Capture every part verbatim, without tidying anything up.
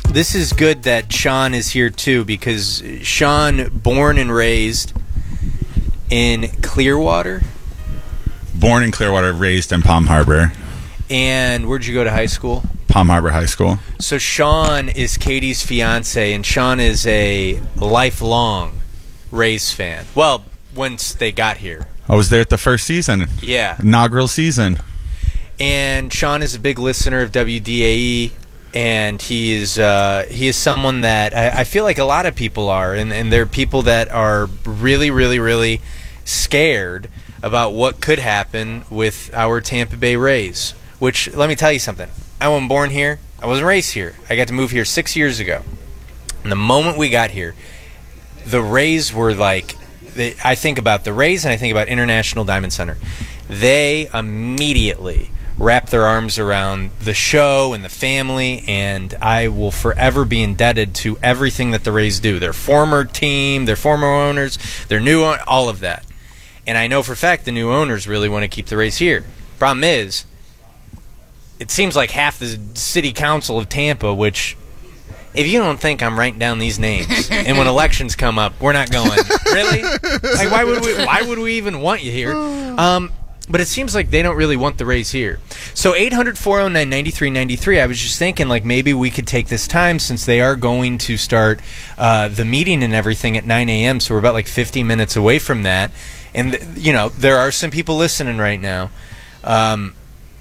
this is good that Sean is here too, because Sean, born and raised in Clearwater. Born in Clearwater, raised in Palm Harbor. And where'd you go to high school? Palm Harbor High School. So Sean is Katie's fiance, and Sean is a lifelong Rays fan. Well, once they got here. I was there at the first season. Yeah. Inaugural season. And Sean is a big listener of W D A E, and he is uh, he is someone that I, I feel like a lot of people are, and, and there are people that are really, really, really scared about what could happen with our Tampa Bay Rays. Which, let me tell you something. I wasn't born here. I wasn't raised here. I got to move here six years ago. And the moment we got here, the Rays were like, they, I think about the Rays and I think about International Diamond Center. They immediately wrapped their arms around the show and the family, and I will forever be indebted to everything that the Rays do. Their former team, their former owners, their new own, all of that. And I know for a fact the new owners really want to keep the Rays here. Problem is, it seems like half the city council of Tampa, which, if you don't think I'm writing down these names, and when elections come up, we're not going, really? Like, why would we, why would we even want you here? Um, but it seems like they don't really want the Rays here. So eight hundred, four oh nine, nine three nine three, I was just thinking, like, maybe we could take this time, since they are going to start uh, the meeting and everything at nine a.m., so we're about, like, fifty minutes away from that. And, you know, there are some people listening right now. Um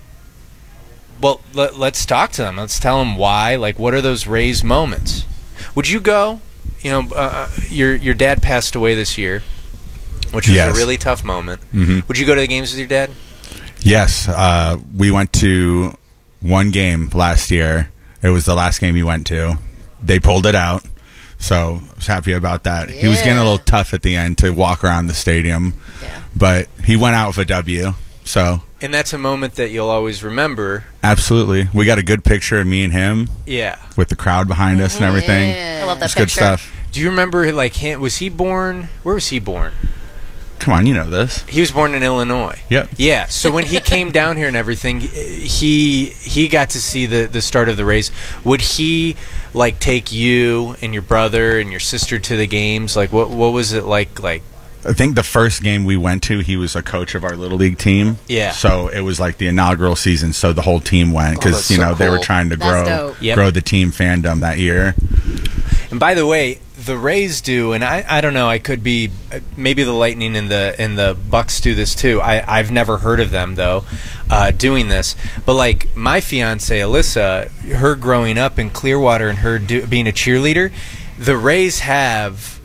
Well, let, let's talk to them. Let's tell them why. Like, what are those Rays moments? Would you go? You know, uh, your your dad passed away this year, which was Yes. a really tough moment. Mm-hmm. Would you go to the games with your dad? Yes. Uh, we went to one game last year. It was the last game he went to. They pulled it out, so I was happy about that. Yeah. He was getting a little tough at the end to walk around the stadium, Yeah. but he went out with a W, so... And that's a moment that you'll always remember. Absolutely. We got a good picture of me and him Yeah. with the crowd behind us and everything. Yeah. I love that It's good picture. stuff. Do you remember, like, him, was he born? Where was he born? Come on, you know this. He was born in Illinois. Yep. Yeah. So when he came down here and everything, he he got to see the, the start of the Rays. Would he, like, take you and your brother and your sister to the games? Like, what what was it like? Like, I think the first game we went to, he was a coach of our Little League team. Yeah. So it was like the inaugural season, so the whole team went because, Oh, that's you so know, they were cool. trying to That's grow dope. Yep. grow the team fandom that year. and by the way, the Rays do, and I, I don't know, I could be, maybe the Lightning and the and the Bucks do this too. I, I've never heard of them, though, uh, doing this. But, like, my fiance, Alyssa, her growing up in Clearwater and her do, being a cheerleader, the Rays have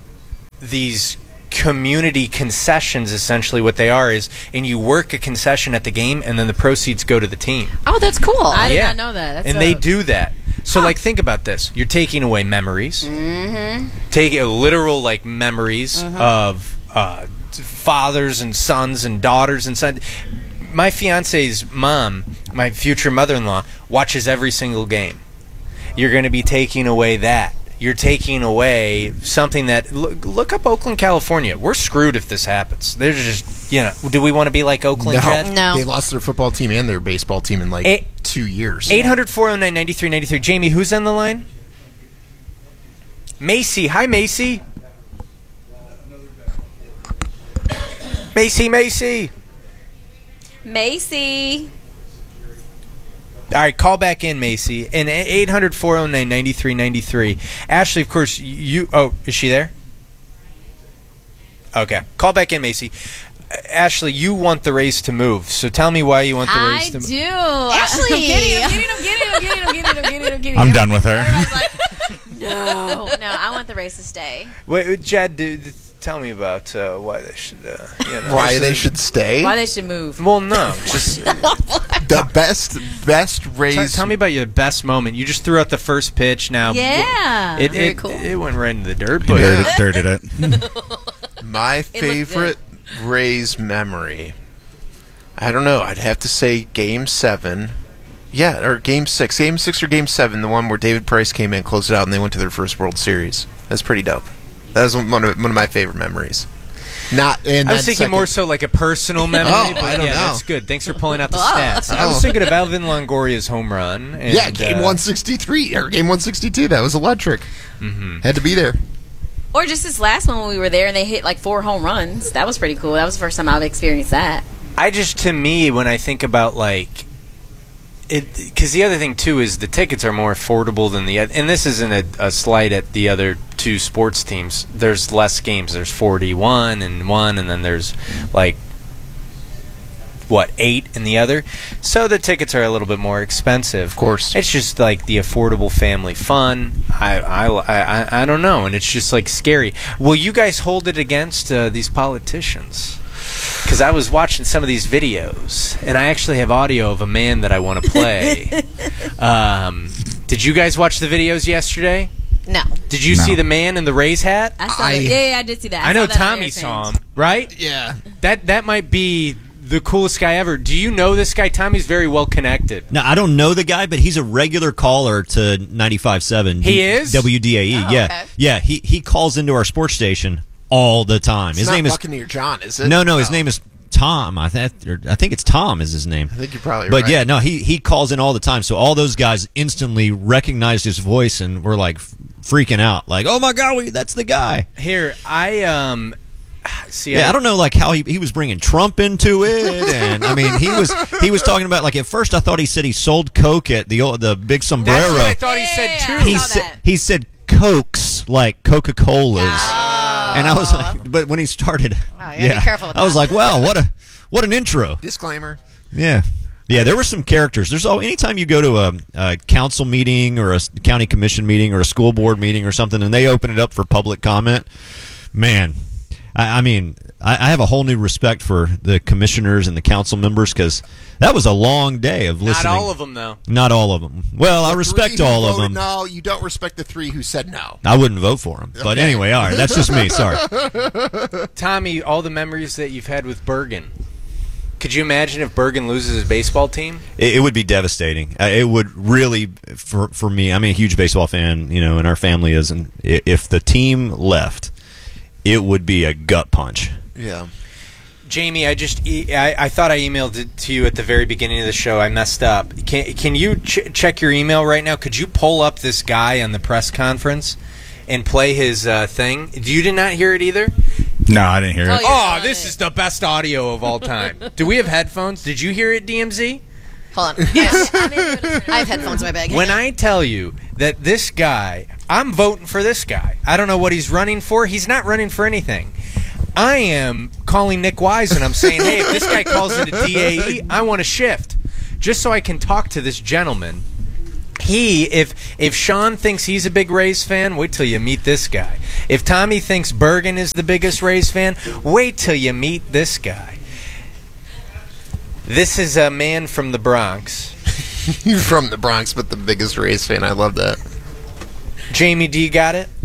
these community concessions, essentially what they are is, and you work a concession at the game, and then the proceeds go to the team. Oh, that's cool. I did Yeah. not know that. That's and a- they do that. So, like, think about this. You're taking away memories. Mm-hmm. Take a literal, like, memories of uh, fathers and sons and daughters and sons. My fiance's mom, my future mother-in-law, watches every single game. You're going to be taking away that. You're taking away something that, look, look up Oakland, California. We're screwed if this happens. They're just, you know, do we want to be like Oakland, Jed? No. They lost their football team and their baseball team in like Eight- two years. eight hundred, four oh nine, nine three nine three. Jamie, who's on the line? Macy. Hi, Macy. Macy, Macy. Macy. All right, call back in, Macy. And eight hundred, four oh nine, nine three nine three. Ashley, of course, you... Oh, is she there? Okay. Call back in, Macy. Uh, Ashley, you want the Rays to move, so tell me why you want the I Rays to move. do. Ashley! I'm kidding, I'm kidding, I'm kidding, I'm kidding, I'm kidding, I'm kidding, I'm kidding. I'm done with her. Everybody's like, no. No, I want the Rays to stay. Wait, Jed, do, do- tell me about uh, why they should... Uh, you know. Why they should stay? Why they should move. Well, no. Just The best, best Rays. tell, tell me about your best moment. You just threw out the first pitch. Now, Yeah. it, Very it, cool. it went right into the dirt. He But dirted, dirted it. My favorite Rays memory. I don't know. I'd have to say Game Seven. Yeah, or Game Six. Game Six or Game Seven, the one where David Price came in, closed it out, and they went to their first World Series. That's pretty dope. That was one of one of my favorite memories. Not. And I was thinking second, more so like a personal memory. Oh, but I don't yeah, know. that's good. Thanks for pulling out the stats. I was thinking of Alvin Longoria's home run. And, Yeah, game uh, one sixty-three or game one sixty-two. That was electric. Mm-hmm. Had to be there. Or just this last one when we were there and they hit like four home runs. That was pretty cool. That was the first time I've experienced that. I just, to me, when I think about like it, because the other thing too is the tickets are more affordable than the, and this isn't a, a slight at the other two sports teams. There's less games. There's forty-one and one, and then there's like what eight in the other. So the tickets are a little bit more expensive. Of course, it's just like the affordable family fun. I I I, I don't know, and it's just like scary. Will you guys hold it against uh, these politicians? Because I was watching some of these videos, and I actually have audio of a man that I want to play. um, did you guys watch the videos yesterday? No. Did you No. see the man in the Rays hat? I saw I- that. Yeah, yeah, I did see that. I, I know saw that on Tommy Air saw Fans. him, right? Yeah. That that might be the coolest guy ever. Do you know this guy? Tommy's very well connected. Now, I don't know the guy, but he's a regular caller to ninety-five point seven. He is? W D A E, Oh, yeah. okay. Yeah, he, he calls into our sports station all the time. It's His not name is Buccaneer John, is it? No, no, his Oh. name is Tom. I, th- or I think it's Tom is his name. I think you're probably But right. yeah, no, he, he calls in all the time. So all those guys instantly recognized his voice and were like f- freaking out. Like, oh my God, we, that's the guy. Here, I um, see. Yeah, I don't know like how he, he was bringing Trump into it, and I mean he was he was talking about like at first I thought he said he sold coke at the old, the big sombrero. That's what I thought he said Yeah, too. he I saw said that. he said cokes like Coca Colas, Oh. and I was like, but when he started, Wow, you gotta be careful with I was that. like, wow, what a what an intro. Disclaimer. Yeah. Yeah, there were some characters. There's all anytime you go to a, a council meeting or a s- county commission meeting or a school board meeting or something, and they open it up for public comment. Man, I, I mean, I, I have a whole new respect for the commissioners and the council members because that was a long day of Not listening. all of them though. Not all of them. Well, I The respect three who all of voted them. No, you don't respect the three who said no. I wouldn't vote for them. But Okay. anyway, all right, that's just me. Sorry. Tommy, all the memories that you've had with Bergen. Could you imagine if Bergen loses his baseball team? It, it would be devastating. Uh, it would really, for for me. I'm a huge baseball fan, you know, and our family is. And i- if the team left, it would be a gut punch. Yeah. Jamie, I just e- I, I thought I emailed it to you at the very beginning of the show. I messed up. Can can you ch- check your email right now? Could you pull up this guy on the press conference and play his uh, thing? You did not hear it either? No, I didn't hear Oh, it. yeah. Oh, on this it. is the best audio of all time. Do we have headphones? Did you hear it, D M Z? Hold on. Yes. I have headphones in my bag. When I tell you that this guy, I'm voting for this guy. I don't know what he's running for. He's not running for anything. I am calling Nick Wise and I'm saying, hey, if this guy calls into D A E, I want to shift. Just so I can talk to this gentleman. He, if if Sean thinks he's a big Rays fan, wait till you meet this guy. If Tommy thinks Bergen is the biggest Rays fan, wait till you meet this guy. This is a man from the Bronx. You're from the Bronx, but the biggest Rays fan. I love that. Jamie, do you got it?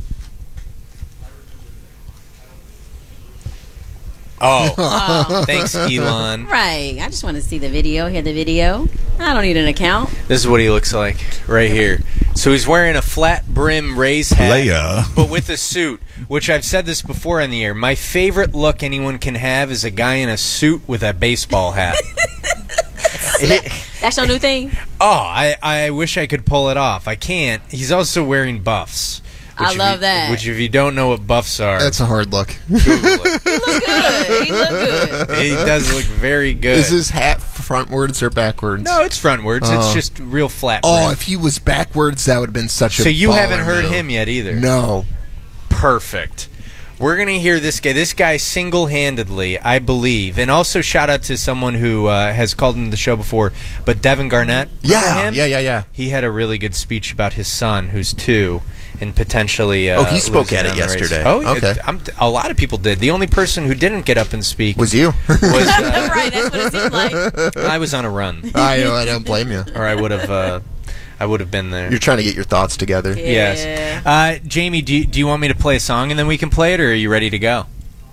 Oh, thanks, Elon. Right. I just want to see the video, hear the video. I don't need an account. This is what he looks like right here. So he's wearing a flat brim Rays hat, Playa. but with a suit, which I've said this before on the air. My favorite look anyone can have is a guy in a suit with a baseball hat. It- That's your new thing? oh, I, I wish I could pull it off. I can't. He's also wearing buffs. I which if love you- that. Which, if you don't know what buffs are, That's a hard look. Google it. He look good. He look good. He does look very good. Is his hat frontwards or backwards? No, it's frontwards. It's Oh. just real flat. Oh, brim. if he was backwards, that would have been such a. So you baller haven't heard move. him yet either. No. Perfect. We're going to hear this guy. This guy single-handedly, I believe, and also shout out to someone who uh, has called into the show before, but Devin Garnett. Remember Yeah, him? yeah, yeah, yeah. He had a really good speech about his son, who's two, and potentially. Uh, Oh, he spoke losing at it on the race. yesterday. Oh, yeah, Okay. I'm, a lot of people did. The only person who didn't get up and speak Was you? was uh, Right, that's what it seemed like. I was on a run, I know. I don't blame you. or I would have. Uh, I would have been there. You're trying to get your thoughts together. Yeah. Yes. Uh, Jamie, do you, do you want me to play a song and then we can play it, or are you ready to go?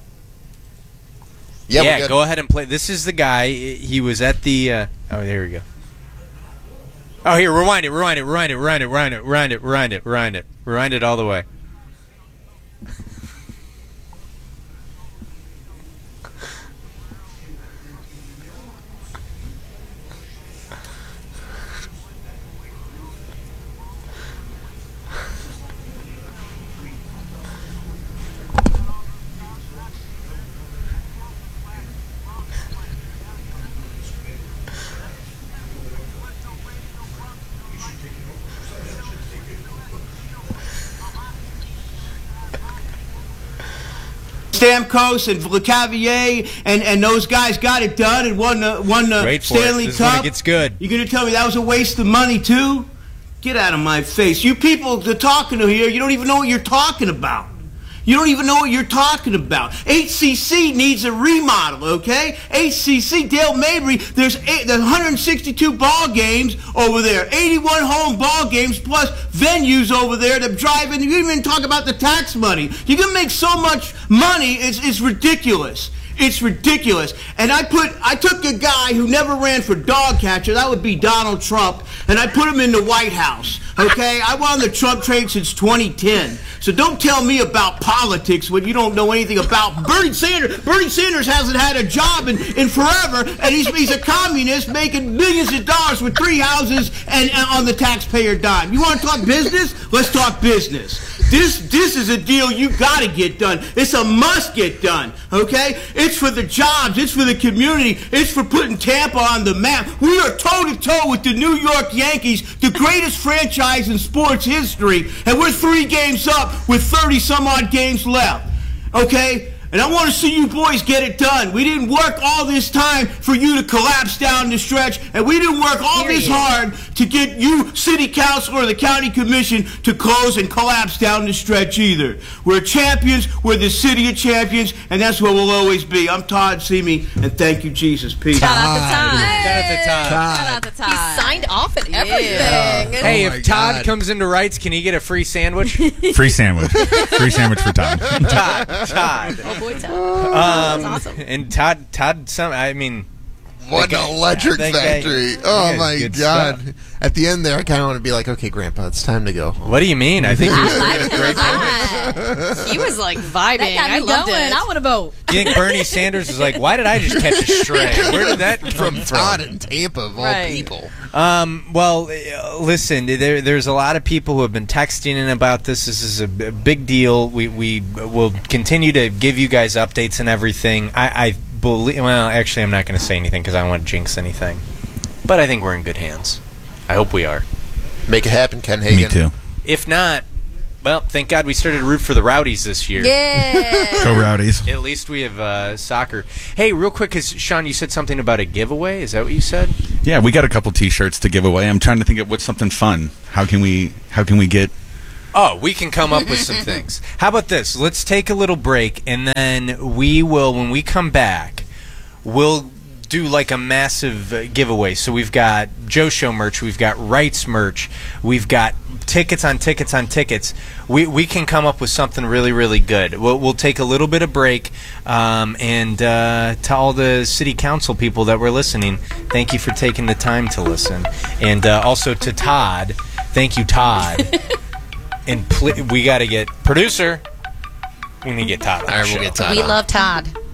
Yeah, we're yeah good. go ahead and play. This is the guy. He was at the. Uh, oh, there we go. Oh, here, rewind it, rewind it, rewind it, rewind it, rewind it, rewind it, rewind it, rewind it, rewind it all the way. Stamkos and Lecavalier and, and those guys got it done and won the, won the Wait for Stanley it. This Cup. is when it gets good. You're going to tell me that was a waste of money, too? Get out of my face. You people that are talking to here, you don't even know what you're talking about. You don't even know what you're talking about. H C C needs a remodel, okay? H C C, Dale Mabry, there's, eight, there's one hundred sixty-two ball games over there, eighty-one home ball games plus venues over there that drive in. You didn't even talk about the tax money. You can make so much money, it's, it's ridiculous. It's ridiculous. And I put, I took a guy who never ran for dog catcher, that would be Donald Trump, and I put him in the White House, okay? I won the Trump trade since twenty ten. So don't tell me about politics when you don't know anything about Bernie Sanders. Bernie Sanders hasn't had a job in, in forever, and he's, he's a communist making millions of dollars with three houses and, and on the taxpayer dime. You want to talk business? Let's talk business. This this is a deal you got to get done. It's a must get done, okay? It's for the jobs. It's for the community. It's for putting Tampa on the map. We are toe-to-toe with the New York Yankees, the greatest franchise in sports history, and we're three games up with thirty-some-odd games left, okay? And I want to see you boys get it done. We didn't work all this time for you to collapse down the stretch, and we didn't work all this hard to get you, city council or the county commission, to close and collapse down the stretch either. We're champions. We're the city of champions, and that's what we'll always be. I'm Todd Simi, and thank you, Jesus. Peace. Shout out to Todd. Shout out to Todd. Shout out to Todd. He signed off and everything. Hey, Oh my if Todd God. comes into rights, can he get a free sandwich? Free sandwich. Free sandwich for Todd. Todd, Todd. Oh boy, Todd. Um, That's awesome. And Todd, Todd, some, I mean, What an electric that guy- factory. that Oh guy's my good God. stuff. At the end there, I kind of want to be like, okay, Grandpa, it's time to go. what do you mean? I think he was I doing like a great that. point. He was like vibing. That got I me loved going. it. I want to vote. You think Bernie Sanders is like, why did I just catch a stray? Where did that come From from? Todd in Tampa, of all Right. people. Um, well, uh, listen, there, there's a lot of people who have been texting in about this. This is a, b- big deal. We we will continue to give you guys updates and everything. I, I believe. Well, actually, I'm not going to say anything because I don't want to jinx anything. But I think we're in good hands. I hope we are. Make it happen, Ken Hagen. Me too. If not, well, thank God we started to root for the Rowdies this year. Yeah. Go Rowdies. At least we have uh, soccer. Hey, real quick, because Sean, you said something about a giveaway. Is that what you said? Yeah, we got a couple T-shirts to give away. I'm trying to think of what's something fun. How can we? How can we get? Oh, we can come up with some things. How about this? Let's take a little break, and then we will, when we come back, we'll do like a massive uh, giveaway. So we've got Joe Show merch, we've got Rights merch, we've got tickets on tickets on tickets. We we can come up with something really, really good. We'll, we'll take a little bit of break, um, and uh, to all the city council people that were listening, thank you for taking the time to listen. And uh, also to Todd, thank you, Todd. And pl- we got to get producer. We need to get Todd on All the right, show. we'll get Todd We on. love Todd.